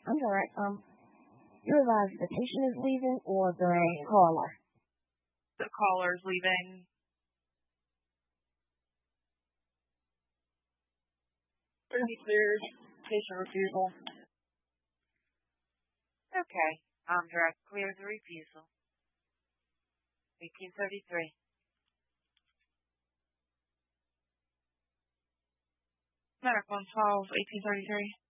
I'm sorry. You advise the patient is leaving or the caller? The caller's leaving. Pretty clear. Patient refusal. Okay. Direct clears the refusal. 1833. Medical on 12, 1833.